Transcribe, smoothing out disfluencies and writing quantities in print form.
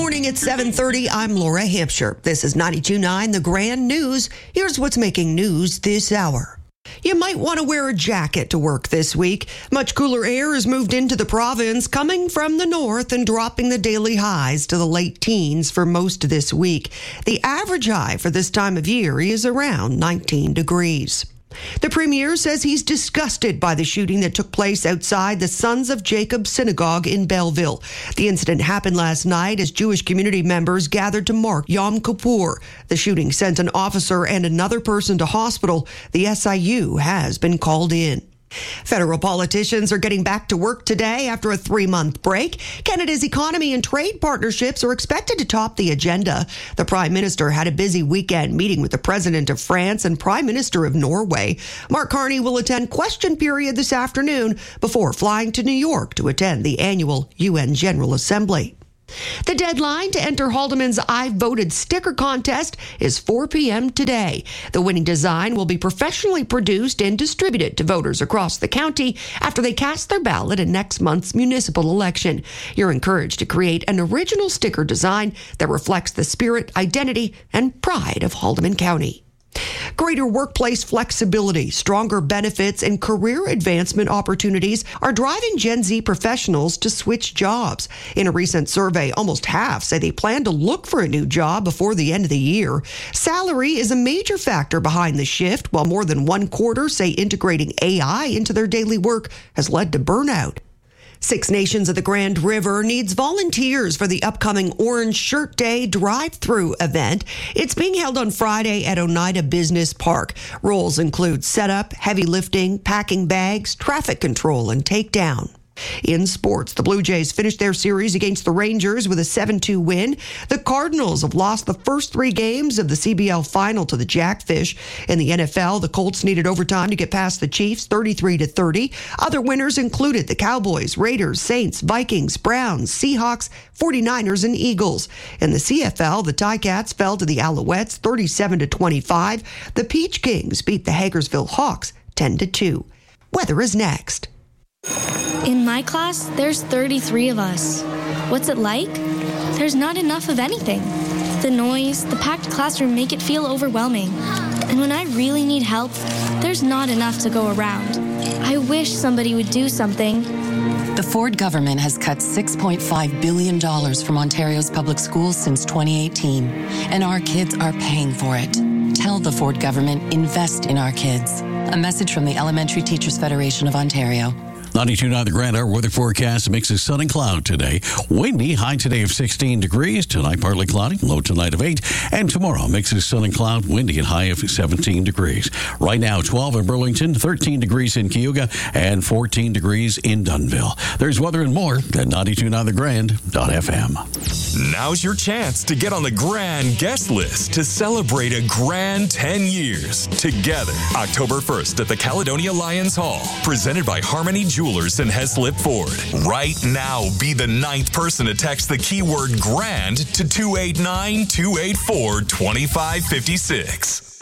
morning at 7:30. I'm Laura Hampshire. This is 92.9 The Grand News. Here's what's making news this hour. You might want to wear a jacket to work this week. Much cooler air has moved into the province, coming from the north and dropping the daily highs to the late teens for most of this week. The average high for this time of year is around 19 degrees. The premier says he's disgusted by the shooting that took place outside the Sons of Jacob Synagogue in Belleville. The incident happened last night as Jewish community members gathered to mark Yom Kippur. The shooting sent an officer and another person to hospital. The SIU has been called in. Federal politicians are getting back to work today after a 3-month break. Canada's economy and trade partnerships are expected to top the agenda. The Prime Minister had a busy weekend meeting with the President of France and Prime Minister of Norway. Mark Carney will attend question period this afternoon before flying to New York to attend the annual UN General Assembly. The deadline to enter Haldeman's I Voted sticker contest is 4 p.m. today. The winning design will be professionally produced and distributed to voters across the county after they cast their ballot in next month's municipal election. You're encouraged to create an original sticker design that reflects the spirit, identity, and pride of Haldeman County. Greater workplace flexibility, stronger benefits, and career advancement opportunities are driving Gen Z professionals to switch jobs. In a recent survey, almost half say they plan to look for a new job before the end of the year. Salary is a major factor behind the shift, while more than 1/4 say integrating AI into their daily work has led to burnout. Six Nations of the Grand River needs volunteers for the upcoming Orange Shirt Day drive-through event. It's being held on Friday at Oneida Business Park. Roles include setup, heavy lifting, packing bags, traffic control, and takedown. In sports, the Blue Jays finished their series against the Rangers with a 7-2 win. The Cardinals have lost the first 3 games of the CBL final to the Jackfish. In the NFL, the Colts needed overtime to get past the Chiefs 33-30. Other winners included the Cowboys, Raiders, Saints, Vikings, Browns, Seahawks, 49ers, and Eagles. In the CFL, the Ticats fell to the Alouettes 37-25. The Peach Kings beat the Hagersville Hawks 10-2. Weather is next. In my class, there's 33 of us. What's it like? There's not enough of anything. The noise, the packed classroom make it feel overwhelming. And when I really need help, there's not enough to go around. I wish somebody would do something. The Ford government has cut $6.5 billion from Ontario's public schools since 2018, and our kids are paying for it. Tell the Ford government, invest in our kids. A message from the Elementary Teachers Federation of Ontario. 92.9 The Grand Hour weather forecast. A mix of sun and cloud today. Windy, high today of 16 degrees. Tonight, partly cloudy, low tonight of 8. And tomorrow, mix of sun and cloud, windy and high of 17 degrees. Right now, 12 in Burlington, 13 degrees in Cayuga, and 14 degrees in Dunnville. There's weather and more at 92.9thegrand.fm. Now's your chance to get on the Grand Guest List to celebrate a grand 10 years together. October 1st at the Caledonia Lions Hall. Presented by Harmony Jewelers and Heslip Ford. Right now, be the 9th person to text the keyword GRAND to 289-284-2556.